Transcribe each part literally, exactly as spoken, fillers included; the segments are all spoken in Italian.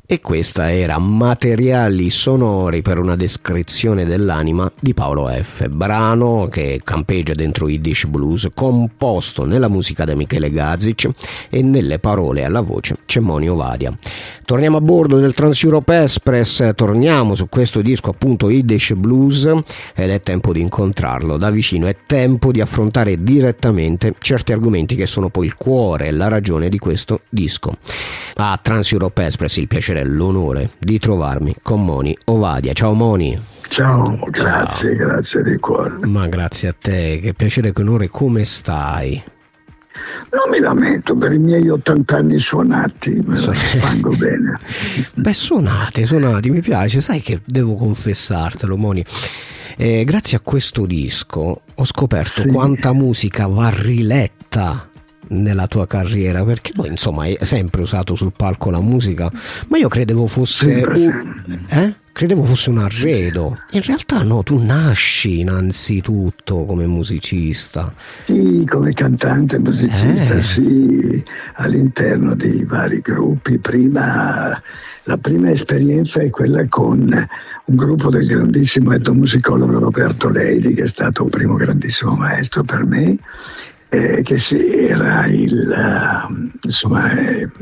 E questa era Materiali sonori per una descrizione dell'anima di Paolo F., brano che campeggia dentro Yiddish Blues, composto nella musica da Michele Gazic e nelle parole alla voce Cemoni Ovadia. Torniamo a bordo del Trans-Europe Express, torniamo su questo disco appunto Yiddish Blues, ed è tempo di incontrarlo da vicino, è tempo di affrontare direttamente certi argomenti che sono poi il cuore e la ragione di questo disco. A Trans-Europe Express il piacere e l'onore di trovarmi con Moni Ovadia. Ciao Moni. Ciao, grazie, Ciao. Grazie di cuore. Ma grazie a te, che piacere, che onore, come stai? Non mi lamento per i miei ottanta anni suonati, me la spango bene. Beh, suonati, suonati, mi piace, sai che devo confessartelo, Moni. Eh, grazie a questo disco ho scoperto sì. quanta musica va riletta nella tua carriera, perché poi insomma hai sempre usato sul palco la musica, ma io credevo fosse un, eh? credevo fosse un arredo. In realtà no, tu nasci innanzitutto come musicista. Sì, come cantante musicista, eh. sì, all'interno di vari gruppi. Prima, la prima esperienza è quella con un gruppo del grandissimo etnomusicologo Roberto Leidi, che è stato un primo grandissimo maestro per me. Eh, che sì, era il, uh, insomma, eh,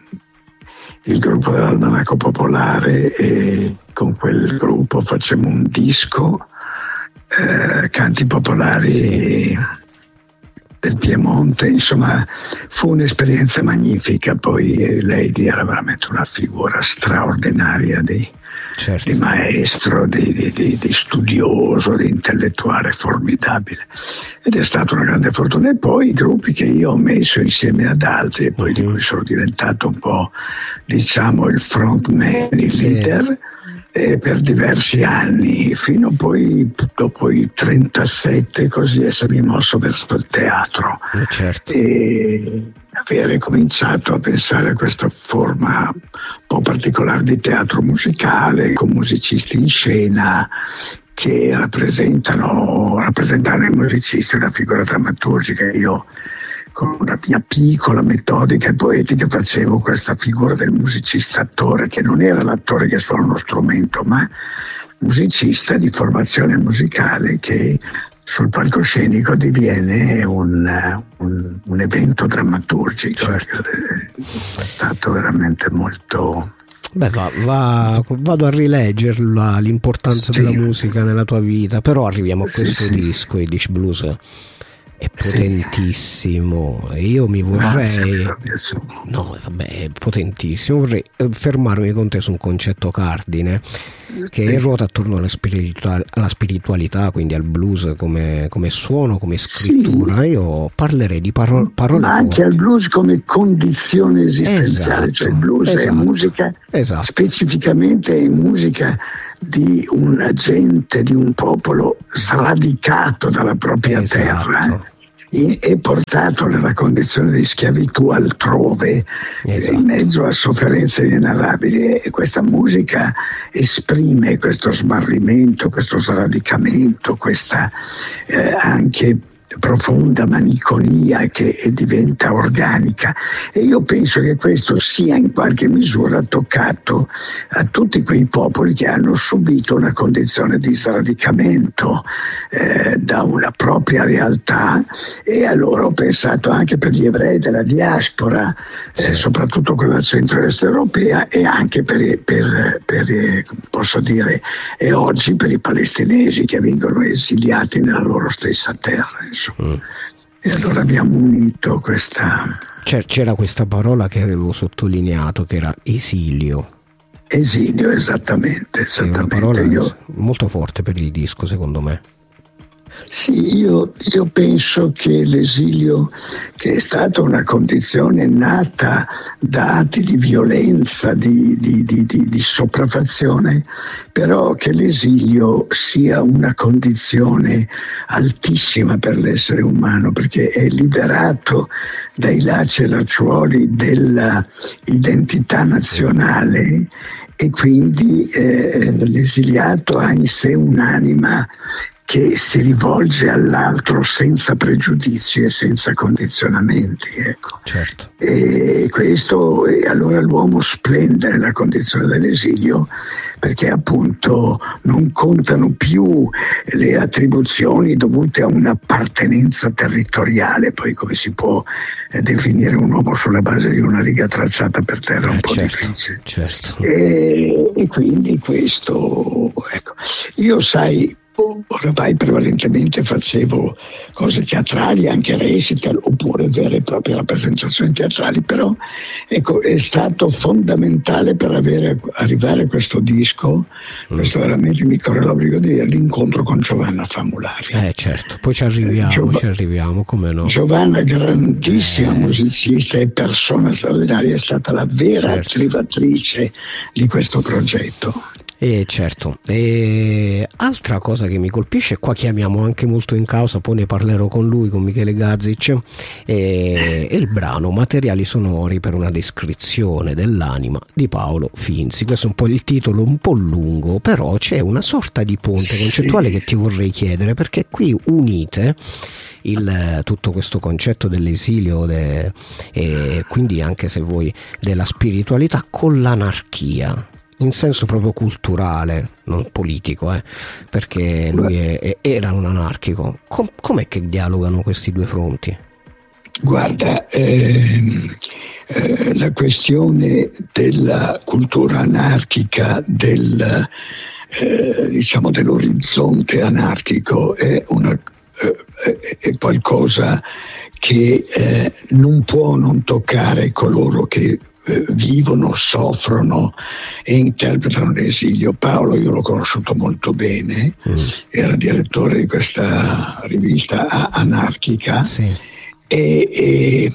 il gruppo dell'Almanacco Popolare, e con quel gruppo facemmo un disco, eh, canti popolari sì. del Piemonte, insomma fu un'esperienza magnifica. Poi eh, Lady era veramente una figura straordinaria di, certo. di maestro, di, di, di, di studioso, di intellettuale formidabile, ed è stata una grande fortuna. E poi i gruppi che io ho messo insieme ad altri, e poi mm-hmm. di cui sono diventato un po', diciamo, il frontman, il sì. leader, eh, per diversi anni, fino poi dopo i trentasette così essermi mosso verso il teatro, eh, certo. e avere cominciato a pensare a questa forma un po' particolare di teatro musicale, con musicisti in scena che rappresentano, rappresentano i musicisti, una figura drammaturgica. Io con una mia piccola metodica e poetica facevo questa figura del musicista attore, che non era l'attore che suona uno strumento, ma musicista di formazione musicale che sul palcoscenico diviene un, un, un evento drammaturgico. Certo. È stato veramente molto... Beh, va, va, vado a rileggerla, l'importanza sì. della musica nella tua vita, però arriviamo a questo sì, sì. disco, Yiddish Blues è potentissimo, e io mi vorrei no vabbè è potentissimo, vorrei fermarmi con te su un concetto cardine che ruota attorno alla spiritualità, alla spiritualità, quindi al blues come, come suono, come scrittura. Sì. Io parlerei di paro- parole ma anche forti. al blues come condizione esistenziale. Esatto. Cioè il blues esatto. è musica, esatto. specificamente è musica di una gente, di un popolo sradicato dalla propria esatto. terra e portato nella condizione di schiavitù altrove, esatto. in mezzo a sofferenze inenarrabili, e questa musica esprime questo smarrimento, questo sradicamento, questa eh, anche profonda maniconia che diventa organica. E io penso che questo sia in qualche misura toccato a tutti quei popoli che hanno subito una condizione di sradicamento eh, da una propria realtà, e allora ho pensato anche per gli ebrei della diaspora, eh, soprattutto quella del centro-est europea, e anche per, per, per posso dire, e oggi per i palestinesi che vengono esiliati nella loro stessa terra. Mm. E allora abbiamo unito questa... C'era questa parola che avevo sottolineato, che era esilio. Esilio, esattamente, esattamente. È una parola io... molto forte per il disco, secondo me. Sì, io, io penso che l'esilio, che è stata una condizione nata da atti di violenza, di, di, di, di, di sopraffazione, però che l'esilio sia una condizione altissima per l'essere umano, perché è liberato dai lacci e lacciuoli dell'identità nazionale, e quindi eh, l'esiliato ha in sé un'anima che si rivolge all'altro senza pregiudizi e senza condizionamenti, ecco. Certo. E questo, e allora l'uomo splende nella condizione dell'esilio, perché appunto non contano più le attribuzioni dovute a un'appartenenza territoriale. Poi come si può eh, definire un uomo sulla base di una riga tracciata per terra? È un eh, po' certo, difficile. Certo. E, e quindi questo, ecco, io sai, oramai prevalentemente facevo cose teatrali, anche recital oppure vere e proprie rappresentazioni teatrali, però ecco, è stato fondamentale per avere, arrivare a questo disco, mm. questo veramente mi corre l'obbligo di dire, l'incontro con Giovanna Famulari. Eh certo, poi ci arriviamo, Giov- ci arriviamo, come no. Giovanna, grandissima eh. musicista e persona straordinaria, è stata la vera certo. attivatrice di questo progetto. Eh, certo, e altra cosa che mi colpisce, qua chiamiamo anche molto in causa, poi ne parlerò con lui, con Michele Gazic, è il brano Materiali sonori per una descrizione dell'anima di Paolo Finzi. Questo è un po' il titolo, un po' lungo, però c'è una sorta di ponte concettuale che ti vorrei chiedere, perché qui unite Il, tutto questo concetto dell'esilio de, e quindi anche, se vuoi, della spiritualità con l'anarchia in senso proprio culturale, non politico, eh, perché lui è, è, era un anarchico. Com, com'è che dialogano questi due fronti? Guarda, ehm, eh, la questione della cultura anarchica, del, eh, diciamo dell'orizzonte anarchico è una è qualcosa che eh, non può non toccare coloro che eh, vivono, soffrono e interpretano l'esilio. Paolo io l'ho conosciuto molto bene, mm. era direttore di questa rivista anarchica, sì. e, e,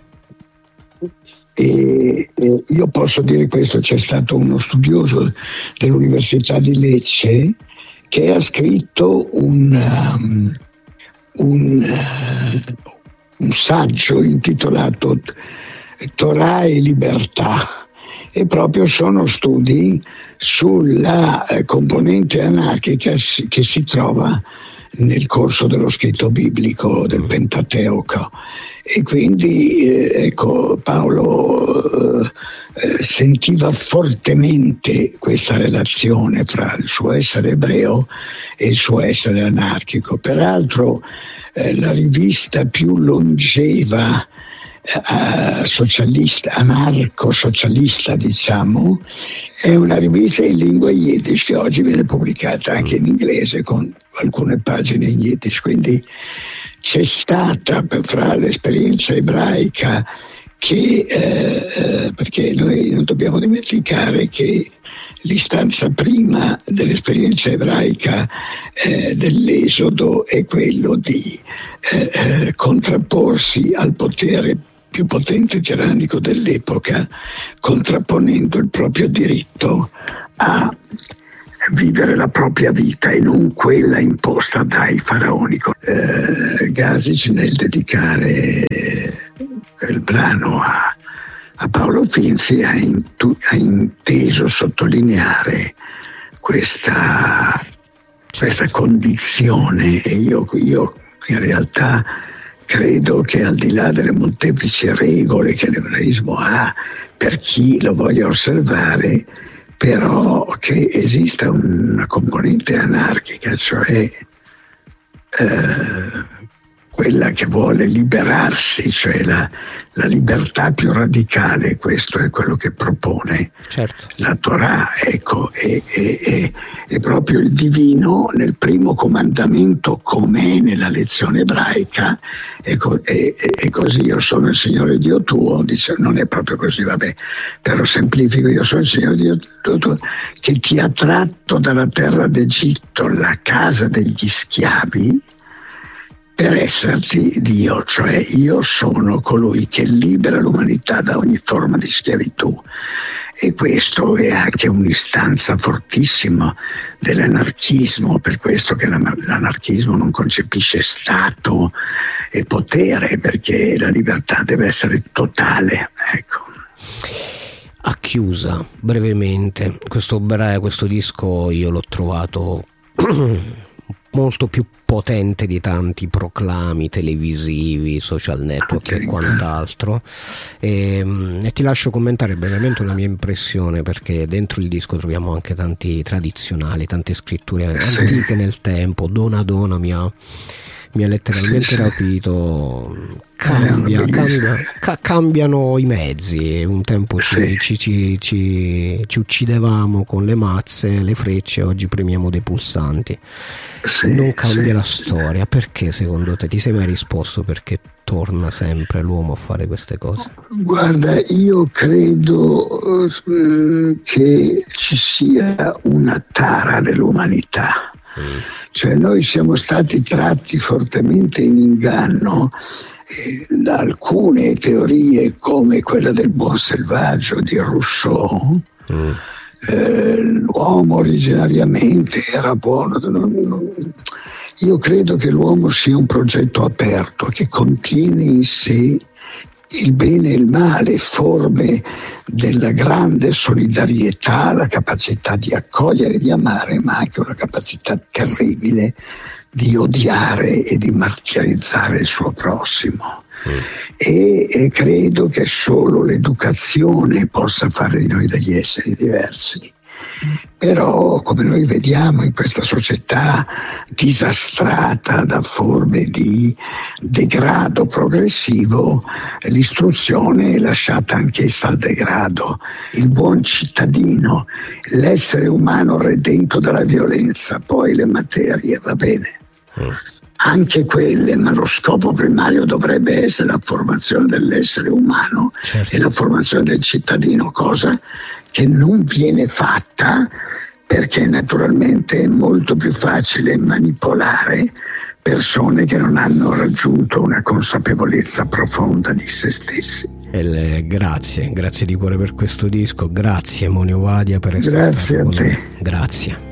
e, e io posso dire questo: c'è stato uno studioso dell'Università di Lecce che ha scritto un um, Un, uh, un saggio intitolato Torah e Libertà, e proprio sono studi sulla uh, componente anarchica si, che si trova nel corso dello scritto biblico del Pentateuco. E quindi eh, ecco, Paolo eh, sentiva fortemente questa relazione tra il suo essere ebreo e il suo essere anarchico. Peraltro eh, la rivista più longeva eh, socialista, anarco-socialista, diciamo, è una rivista in lingua yiddish che oggi viene pubblicata anche in inglese con alcune pagine in yiddish. Quindi c'è stata, fra l'esperienza ebraica, che eh, perché noi non dobbiamo dimenticare che l'istanza prima dell'esperienza ebraica eh, dell'esodo è quello di eh, eh, contrapporsi al potere più potente tirannico dell'epoca, contrapponendo il proprio diritto a vivere la propria vita e non quella imposta dai faraoni. Eh, Gazic, nel dedicare quel brano a, a Paolo Finzi, ha, intu- ha inteso sottolineare questa, questa condizione, e io, io in realtà credo che, al di là delle molteplici regole che l'ebraismo ha per chi lo voglia osservare, però che esista una componente anarchica, cioè eh, quella che vuole liberarsi, cioè la, la libertà più radicale. Questo è quello che propone certo. la Torah, ecco, e, e, e, e proprio il divino nel primo comandamento, com'è nella lezione ebraica, ecco, e, e, e così io sono il Signore Dio tuo, dice, non è proprio così, vabbè, però semplifico, io sono il Signore Dio tuo che ti ha tratto dalla terra d'Egitto, la casa degli schiavi, per esserti Dio, cioè io sono colui che libera l'umanità da ogni forma di schiavitù. E questo è anche un'istanza fortissima dell'anarchismo, per questo che l'anarchismo non concepisce Stato e potere, perché la libertà deve essere totale, ecco. A chiusa, brevemente, questo, questo disco io l'ho trovato molto più potente di tanti proclami televisivi, social network e quant'altro, e, e ti lascio commentare brevemente una mia impressione, perché dentro il disco troviamo anche tanti tradizionali, tante scritture sì. antiche nel tempo. Dona Dona mi ha, mi ha letteralmente sì, sì. rapito. Cambia, cambia, ca- cambiano i mezzi. Un tempo ci, sì. ci, ci, ci, ci uccidevamo con le mazze, le frecce, oggi premiamo dei pulsanti. Sì, non cambia sì. la storia. Perché secondo te? Ti sei mai risposto perché torna sempre l'uomo a fare queste cose? Guarda, io credo uh, che ci sia una tara dell'umanità. Mm. Cioè noi siamo stati tratti fortemente in inganno eh, da alcune teorie come quella del buon selvaggio di Rousseau. Mm. Eh, l'uomo originariamente era buono. Non, non, io credo che l'uomo sia un progetto aperto che contiene in sé il bene e il male, forme della grande solidarietà, la capacità di accogliere e di amare, ma anche una capacità terribile di odiare e di martirizzare il suo prossimo. Mm. E, e credo che solo l'educazione possa fare di noi degli esseri diversi. Però, come noi vediamo in questa società disastrata da forme di degrado progressivo, l'istruzione è lasciata anch'essa al degrado. Il buon cittadino, l'essere umano redento dalla violenza, poi le materie, va bene. Mm. Anche quelle, ma lo scopo primario dovrebbe essere la formazione dell'essere umano, certo. E la formazione del cittadino, cosa che non viene fatta perché naturalmente è molto più facile manipolare persone che non hanno raggiunto una consapevolezza profonda di se stessi. El, grazie, grazie di cuore per questo disco, grazie Monio Vadia per essere grazie stato a te. Grazie.